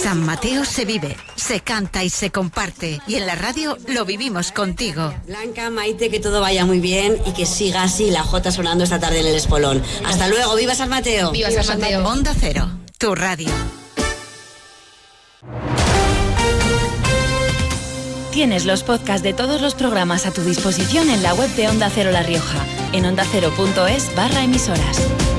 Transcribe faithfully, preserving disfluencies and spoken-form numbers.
San Mateo se vive, se canta y se comparte. Y en la radio lo vivimos contigo. Blanca, Maite, que todo vaya muy bien y que siga así la Jota sonando esta tarde en el Espolón. Hasta luego, ¡viva San Mateo! ¡Viva San Mateo! Onda Cero, tu radio. Tienes los podcasts de todos los programas a tu disposición en la web de Onda Cero La Rioja, en ondacero punto es barra emisoras.